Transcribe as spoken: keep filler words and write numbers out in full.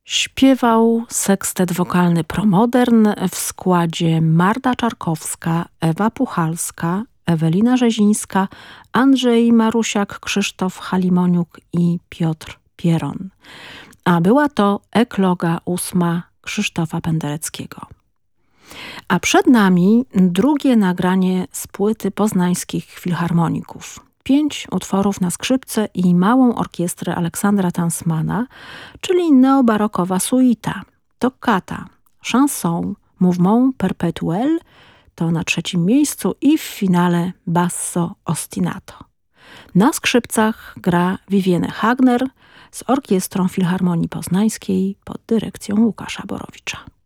Śpiewał sekstet wokalny Promodern w składzie Marta Czarkowska, Ewa Puchalska, Ewelina Rzezińska, Andrzej Marusiak, Krzysztof Halimoniuk i Piotr Pieron. A była to ekloga ósma Krzysztofa Pendereckiego. A przed nami drugie nagranie z płyty poznańskich filharmoników. Pięć utworów na skrzypce i małą orkiestrę Aleksandra Tansmana, czyli neobarokowa suita, toccata, chanson, mouvement perpetuel to na trzecim miejscu i w finale basso ostinato. Na skrzypcach gra Vivienne Hagner z orkiestrą Filharmonii Poznańskiej pod dyrekcją Łukasza Borowicza.